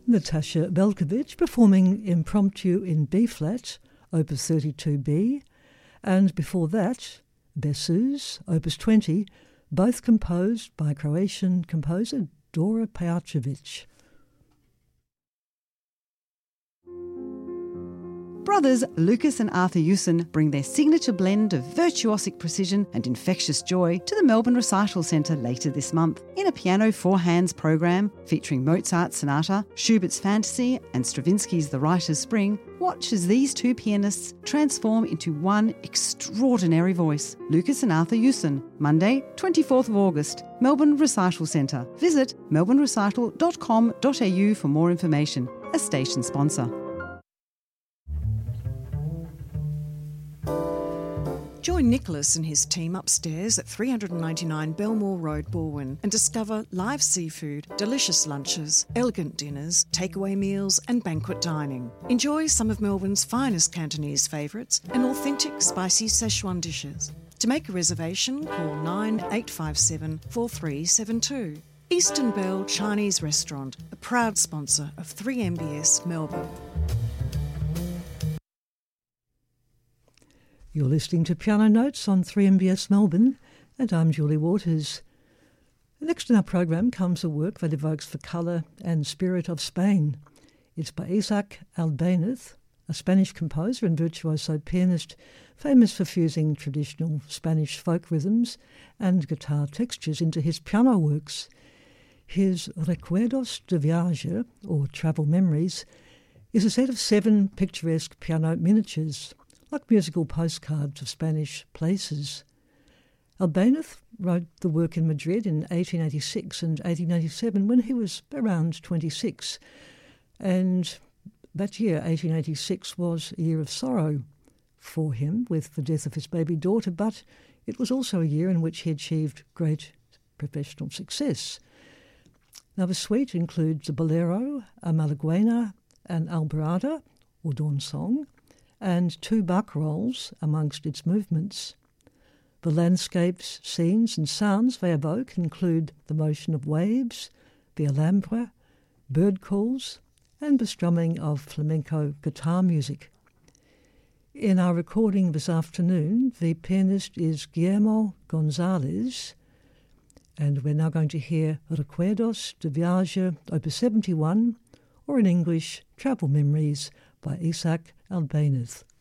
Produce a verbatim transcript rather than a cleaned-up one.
Natasha Belkovich performing Impromptu in B-flat, Opus thirty-two B, and before that, Bessus, Opus twenty, both composed by Croatian composer Dora Pejacevic. Brothers Lucas and Arthur Hewson bring their signature blend of virtuosic precision and infectious joy to the Melbourne Recital Centre later this month in a piano four hands program featuring Mozart's Sonata, Schubert's Fantasy and Stravinsky's The Writer's Spring. Watch as these two pianists transform into one extraordinary voice. Lucas and Arthur Hewson, Monday, twenty-fourth of August, Melbourne Recital Centre. Visit melbourne recital dot com dot a u for more information. A station sponsor. Join Nicholas and his team upstairs at three ninety-nine Belmore Road, Balwyn, and discover live seafood, delicious lunches, elegant dinners, takeaway meals and banquet dining. Enjoy some of Melbourne's finest Cantonese favourites and authentic spicy Szechuan dishes. To make a reservation, call nine eight five seven, four three seven two. Eastern Bell Chinese Restaurant, a proud sponsor of three M B S Melbourne. You're listening to Piano Notes on three M B S Melbourne, and I'm Julie Waters. Next in our program comes a work that evokes the colour and spirit of Spain. It's by Isaac Albéniz, a Spanish composer and virtuoso pianist famous for fusing traditional Spanish folk rhythms and guitar textures into his piano works. His Recuerdos de Viaje, or Travel Memories, is a set of seven picturesque piano miniatures, like musical postcards of Spanish places. Albéniz wrote the work in Madrid in eighteen eighty-six and eighteen eighty-seven when he was around twenty-six, and that year, eighteen eighty-six, was a year of sorrow for him with the death of his baby daughter, but it was also a year in which he achieved great professional success. Now the suite includes a bolero, a malaguena, an alborada, or dawn song, and two barcarolles amongst its movements. The landscapes, scenes and sounds they evoke include the motion of waves, the Alhambra, bird calls, and the strumming of flamenco guitar music. In our recording this afternoon, the pianist is Guillermo González, and we're now going to hear Recuerdos de Viaje, Opus seventy-one, or in English, Travel Memories, by Isaac Albéniz.